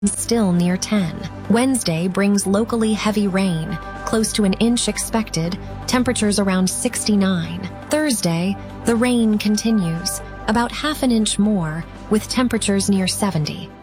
still near 10. Wednesday brings locally heavy rain, close to an inch expected, temperatures around 69. Thursday, the rain continues, about half an inch more, with temperatures near 70.